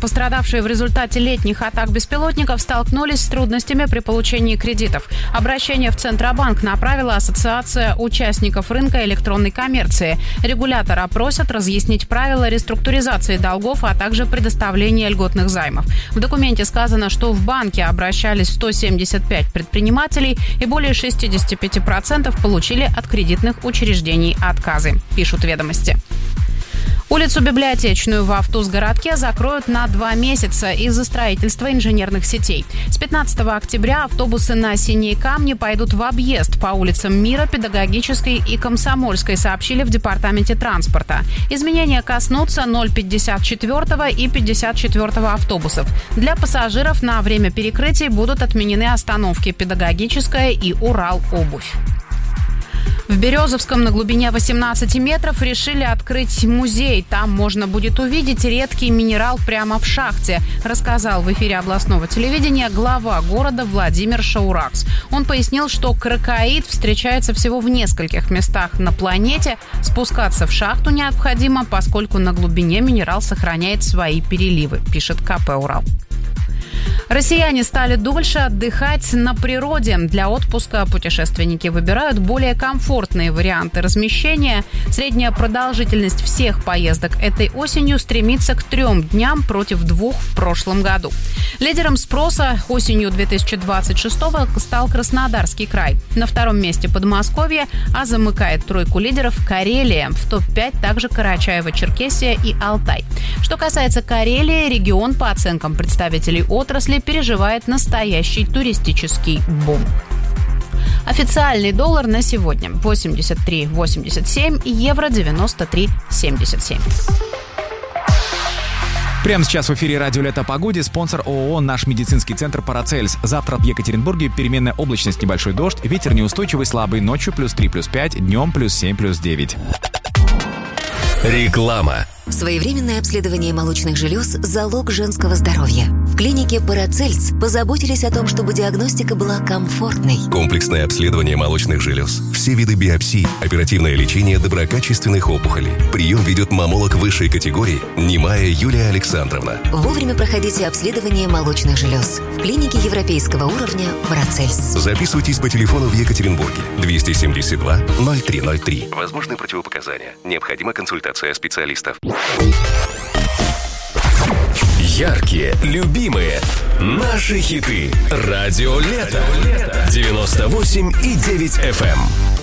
пострадавшие в результате летних атак беспилотников столкнулись с трудностями при получении кредитов. Обращение в Центробанк направила Ассоциация участников рынка электронной коммерции. Регулятора просят разъяснить правила реструктуризации долгов, а также предоставления льготных займов. В документе сказано, что в банке обращались 175 предпринимателей и более 65% получили от кредитных учреждений отказы, пишут «Ведомости». Улицу Библиотечную в Автузгородке закроют на 2 месяца из-за строительства инженерных сетей. С 15 октября автобусы на Синие Камни пойдут в объезд по улицам Мира, Педагогической и Комсомольской, сообщили в Департаменте транспорта. Изменения коснутся 054 и 54 автобусов. Для пассажиров на время перекрытий будут отменены остановки Педагогическая и Урал-Обувь. В Березовском на глубине 18 метров решили открыть музей. Там можно будет увидеть редкий минерал прямо в шахте, рассказал в эфире областного телевидения глава города Владимир Шауракс. Он пояснил, что крокоид встречается всего в нескольких местах на планете. Спускаться в шахту необходимо, поскольку на глубине минерал сохраняет свои переливы, пишет КП «Урал». Россияне стали дольше отдыхать на природе. Для отпуска путешественники выбирают более комфортные варианты размещения. Средняя продолжительность всех поездок этой осенью стремится к 3 дням против 2 в прошлом году. Лидером спроса осенью 2026-го стал Краснодарский край. На 2-м месте Подмосковье, а замыкает тройку лидеров Карелия. В топ-5 также Карачаево-Черкесия и Алтай. Что касается Карелии, регион, по оценкам представителей отрасли, переживает настоящий туристический бум. Официальный доллар на сегодня 83,87 и евро 93,77. Прямо сейчас в эфире радио «Лето о погоде». Спонсор ООО «Наш медицинский центр Парацельс». Завтра в Екатеринбурге переменная облачность, небольшой дождь. Ветер неустойчивый, слабый. Ночью +3, +5, днем +7, +9. Реклама. Своевременное обследование молочных желез – залог женского здоровья. В клинике Парацельс позаботились о том, чтобы диагностика была комфортной. Комплексное обследование молочных желез, все виды биопсий, оперативное лечение доброкачественных опухолей. Прием ведет маммолог высшей категории Немая Юлия Александровна. Вовремя проходите обследование молочных желез. В клинике европейского уровня Парацельс. Записывайтесь по телефону в Екатеринбурге 272 0303. Возможны противопоказания. Необходима консультация специалистов. Яркие, любимые, наши хиты. Радио «Лето». 98,9 FM.